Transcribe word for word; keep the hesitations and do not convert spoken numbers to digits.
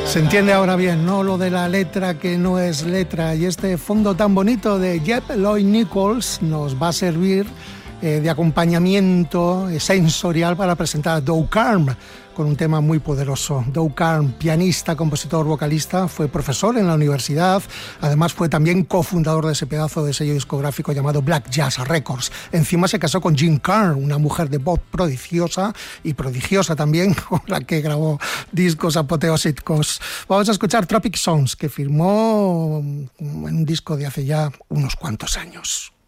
Se entiende ahora bien, ¿no? Lo de la letra que no es letra. Y este fondo tan bonito de Jeb Lloyd Nichols nos va a servir eh, de acompañamiento eh, sensorial para presentar a Doug Carm con un tema muy poderoso. Doug Carm, pianista, compositor, vocalista, fue profesor en la universidad, además fue también cofundador de ese pedazo de sello discográfico llamado Black Jazz Records. Encima se casó con Jean Carn, una mujer de voz prodigiosa y prodigiosa también, con la que grabó discos apoteósicos. Vamos a escuchar Tropic Songs, que firmó en un disco de hace ya unos cuantos años.